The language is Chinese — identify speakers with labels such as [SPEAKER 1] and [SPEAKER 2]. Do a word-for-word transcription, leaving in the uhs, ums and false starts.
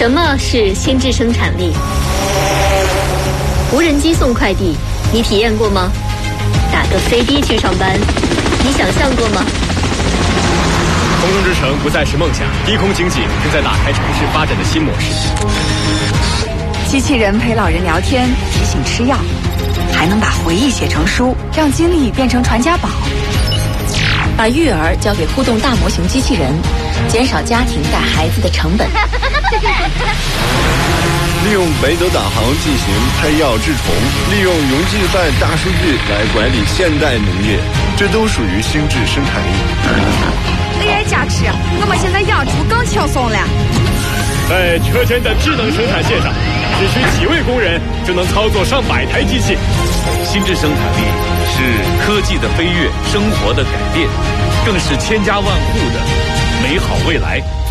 [SPEAKER 1] 什么是心智生产力？无人机送快递，你体验过吗？打个飞的去上班，你想象过吗？
[SPEAKER 2] 空中之城不再是梦想，低空经济正在打开城市发展的新模式。
[SPEAKER 3] 机器人陪老人聊天，提醒吃药，还能把回忆写成书，让经历变成传家宝。
[SPEAKER 1] 把育儿交给互动大模型机器人，减少家庭带孩子的成本。
[SPEAKER 4] 利用北斗导航进行配药治虫，利用云计算大数据来管理现代农业，这都属于心智生产力。
[SPEAKER 3] A I 加持，我们现在养猪更轻松了。
[SPEAKER 2] 在车间的智能生产线上，只需几位工人就能操作上百台机器。
[SPEAKER 5] 心智生产力是科技的飞跃，生活的改变，更是千家万户的美好未来。